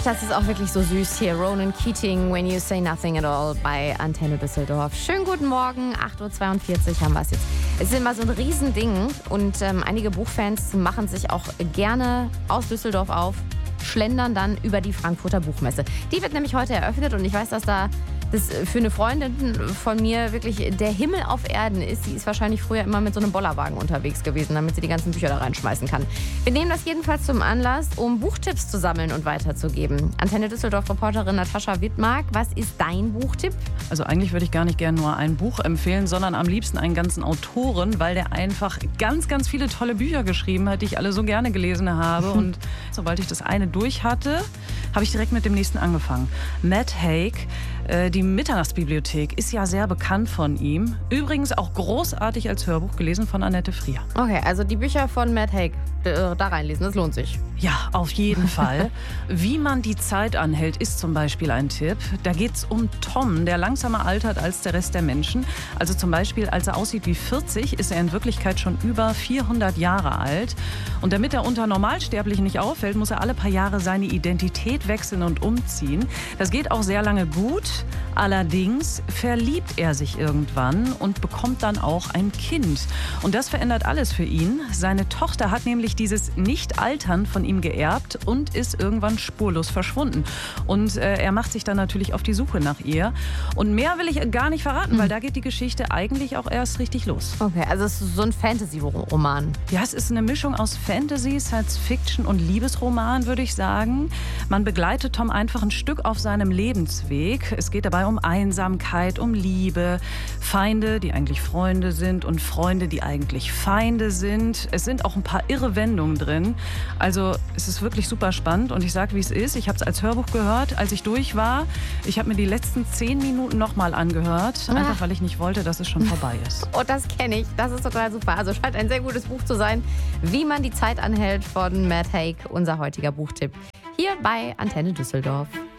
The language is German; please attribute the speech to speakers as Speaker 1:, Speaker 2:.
Speaker 1: Ach, das ist auch wirklich so süß hier. Ronan Keating, When You Say Nothing at All bei Antenne Düsseldorf. Schönen guten Morgen, 8.42 Uhr haben wir es jetzt. Es ist immer so ein Riesending und einige Buchfans machen sich auch gerne aus Düsseldorf auf, schlendern dann über die Frankfurter Buchmesse. Die wird nämlich heute eröffnet und ich weiß, dass das für eine Freundin von mir wirklich der Himmel auf Erden ist. Sie ist wahrscheinlich früher immer mit so einem Bollerwagen unterwegs gewesen, damit sie die ganzen Bücher da reinschmeißen kann. Wir nehmen das jedenfalls zum Anlass, um Buchtipps zu sammeln und weiterzugeben. Antenne Düsseldorf-Reporterin Natascha Wittmark, was ist dein Buchtipp?
Speaker 2: Also eigentlich würde ich gar nicht gerne nur ein Buch empfehlen, sondern am liebsten einen ganzen Autoren, weil der einfach ganz, ganz viele tolle Bücher geschrieben hat, die ich alle so gerne gelesen habe. Und sobald ich das eine durch hatte, habe ich direkt mit dem nächsten angefangen. Matt Haig, die Mitternachtsbibliothek, ist ja sehr bekannt von ihm. Übrigens auch großartig als Hörbuch gelesen von Annette Frier.
Speaker 1: Okay, also die Bücher von Matt Haig, da reinlesen, das lohnt sich.
Speaker 2: Ja, auf jeden Fall. Wie man die Zeit anhält, ist zum Beispiel ein Tipp. Da geht es um Tom, der langsamer altert als der Rest der Menschen. Also zum Beispiel, als er aussieht wie 40, ist er in Wirklichkeit schon über 400 Jahre alt. Und damit er unter Normalsterblichen nicht auffällt, muss er alle paar Jahre seine Identität wechseln und umziehen. Das geht auch sehr lange gut. Allerdings verliebt er sich irgendwann und bekommt dann auch ein Kind. Und das verändert alles für ihn. Seine Tochter hat nämlich dieses Nicht-Altern von ihm geerbt und ist irgendwann spurlos verschwunden. Und er macht sich dann natürlich auf die Suche nach ihr. Und mehr will ich gar nicht verraten, weil da geht die Geschichte eigentlich auch erst richtig los.
Speaker 1: Okay, also es ist so ein Fantasy-Roman.
Speaker 2: Ja, es ist eine Mischung aus Fantasy, Science-Fiction und Liebesroman, würde ich sagen. Man begleitet Tom einfach ein Stück auf seinem Lebensweg. Es geht dabei um Einsamkeit, um Liebe, Feinde, die eigentlich Freunde sind und Freunde, die eigentlich Feinde sind. Es sind auch ein paar irre Wendungen drin. Also es ist wirklich super spannend und ich sage, wie es ist. Ich habe es als Hörbuch gehört, als ich durch war. Ich habe mir die letzten 10 Minuten nochmal angehört, einfach weil ich nicht wollte, dass es schon vorbei ist.
Speaker 1: Oh, das kenne ich. Das ist total super. Also scheint ein sehr gutes Buch zu sein. Wie man die Zeit anhält von Matt Haig, unser heutiger Buchtipp. Hier bei Antenne Düsseldorf.